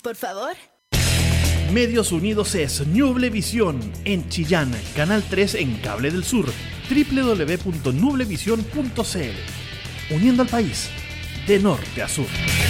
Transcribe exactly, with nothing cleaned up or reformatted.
por favor. Medios Unidos es Nublevisión en Chillán, Canal tres en Cable del Sur, doble u doble u doble u punto nublevisión punto c l. Uniendo al país de norte a sur.